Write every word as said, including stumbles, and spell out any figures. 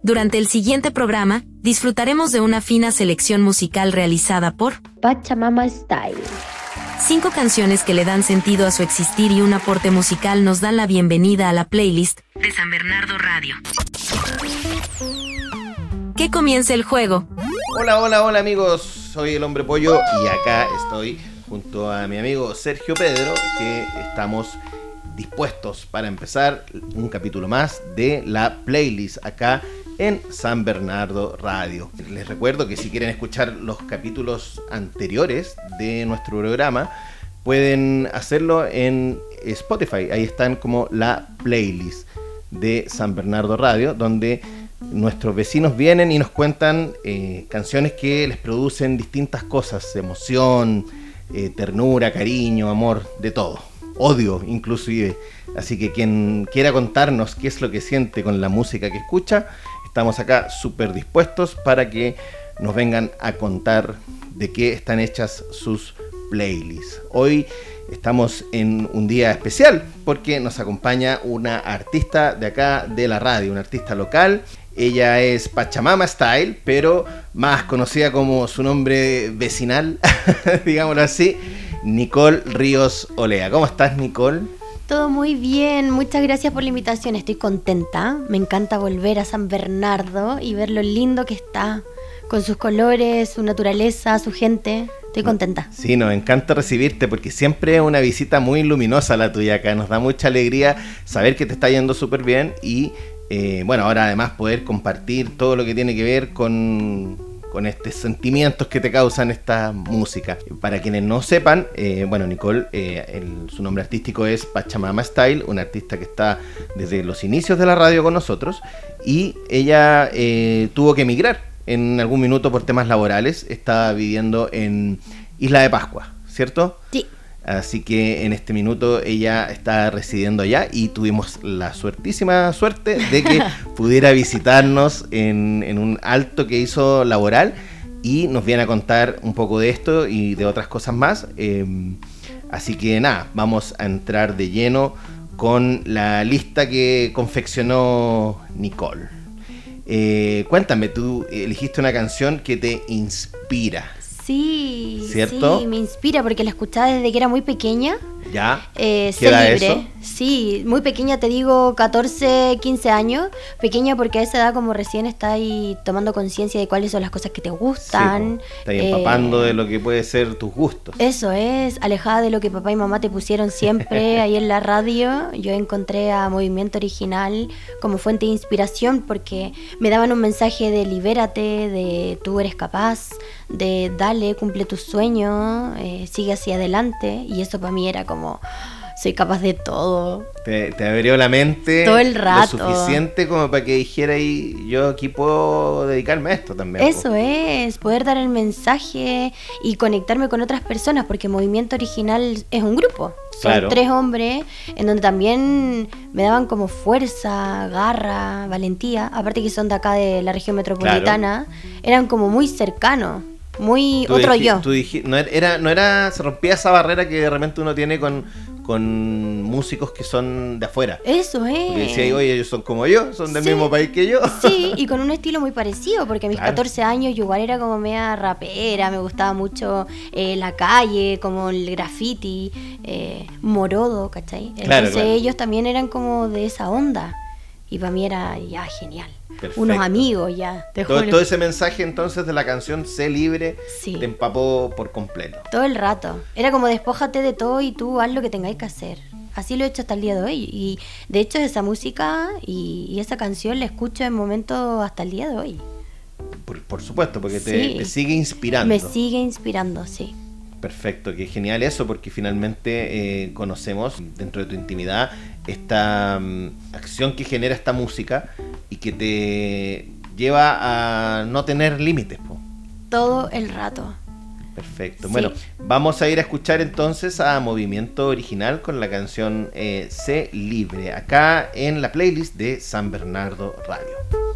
Durante el siguiente programa, disfrutaremos de una fina selección musical realizada por Pachamama Style. Cinco canciones que le dan sentido a su existir y un aporte musical nos dan la bienvenida a la playlist de San Bernardo Radio. Que comience el juego. Hola, hola, hola amigos, soy el Hombre Pollo y acá estoy junto a mi amigo Sergio Pedro, que estamos dispuestos para empezar un capítulo más de la playlist acá en San Bernardo Radio. Les recuerdo que si quieren escuchar los capítulos anteriores de nuestro programa, pueden hacerlo en Spotify. Ahí están como la playlist de San Bernardo Radio, donde nuestros vecinos vienen y nos cuentan eh, canciones que les producen distintas cosas, emoción, eh, ternura, cariño, amor, de todo. Odio inclusive. Así que quien quiera contarnos qué es lo que siente con la música que escucha, estamos acá súper dispuestos para que nos vengan a contar de qué están hechas sus playlists. Hoy estamos en un día especial porque nos acompaña una artista de acá de la radio, una artista local. Ella es Pachamama Style, pero más conocida como su nombre vecinal, digámoslo así, Nicole Ríos Olea. ¿Cómo estás, Nicole? Todo muy bien, muchas gracias por la invitación, estoy contenta, me encanta volver a San Bernardo y ver lo lindo que está, con sus colores, su naturaleza, su gente, estoy contenta. Sí, nos encanta recibirte porque siempre es una visita muy luminosa la tuya acá, nos da mucha alegría saber que te está yendo súper bien y eh, bueno, ahora además poder compartir todo lo que tiene que ver con... con estos sentimientos que te causan esta música. Para quienes no sepan, eh, bueno, Nicole, eh, el, su nombre artístico es Pachamama Style, una artista que está desde los inicios de la radio con nosotros, y ella eh, tuvo que emigrar en algún minuto por temas laborales, estaba viviendo en Isla de Pascua, ¿cierto? Sí. Así que en este minuto ella está residiendo allá y tuvimos la suertísima suerte de que pudiera visitarnos en, en un alto que hizo laboral y nos viene a contar un poco de esto y de otras cosas más. Eh, así que nada, vamos a entrar de lleno con la lista que confeccionó Nicole. Eh, cuéntame, tú elegiste una canción que te inspira. Sí, ¿cierto? Sí, me inspira porque la escuchaba desde que era muy pequeña. ¿Ya? Eh, ¿Qué edad libre. eso? Sí, muy pequeña, te digo catorce, quince años. Pequeña porque a esa edad como recién estás ahí tomando conciencia de cuáles son las cosas que te gustan. Sí, estás empapando eh, de lo que puede ser tus gustos. Eso es, alejada de lo que papá y mamá te pusieron siempre ahí en la radio. Yo encontré a Movimiento Original como fuente de inspiración porque me daban un mensaje de libérate, de tú eres capaz, de dale, cumple tus sueños, eh, sigue hacia adelante. Y eso para mí era como... soy capaz de todo. Te, te abrió la mente todo el rato. Lo suficiente como para que dijera y yo aquí puedo dedicarme a esto también. Eso es, poder dar el mensaje y conectarme con otras personas, porque Movimiento Original es un grupo. Son claro. tres hombres en donde también me daban como fuerza, garra, valentía. Aparte que son de acá de la región metropolitana, claro. Eran como muy cercanos. Muy tú otro dij, yo. Tú dij, no era, no era, se rompía esa barrera que de repente uno tiene con, con músicos que son de afuera. Eso es. Porque decía, oye, ellos son como yo, son del sí, mismo país que yo. Sí, y con un estilo muy parecido, porque a mis claro. catorce años yo igual era como media rapera, me gustaba mucho eh, la calle, como el graffiti, eh, morodo, ¿cachai? Entonces claro, claro. ellos también eran como de esa onda. Y para mí era ya genial. Perfecto. Unos amigos ya, te todo, juro. todo ese mensaje entonces de la canción Sé Libre, sí. Te empapó por completo. Todo el rato. Era como despójate de todo y tú haz lo que tengáis que hacer. Así lo he hecho hasta el día de hoy. Y de hecho esa música y, y esa canción la escucho en momentos hasta el día de hoy. Por, por supuesto, porque te, sí. te sigue inspirando. Me sigue inspirando, sí. Perfecto, qué genial eso, porque finalmente eh, conocemos dentro de tu intimidad esta um, acción que genera esta música y que te lleva a no tener límites, po. Todo el rato. Perfecto, sí. Bueno, vamos a ir a escuchar entonces a Movimiento Original con la canción eh, Sé Libre, acá en la playlist de San Bernardo Radio.